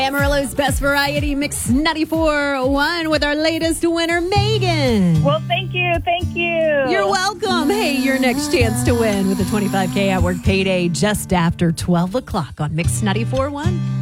Amarillo's Best Variety Mix 94.1 with our latest winner, Megan. Well, thank you. Thank you. You're welcome. Hey, your next chance to win with the $25K at work payday just after 12 o'clock on Mix 94.1.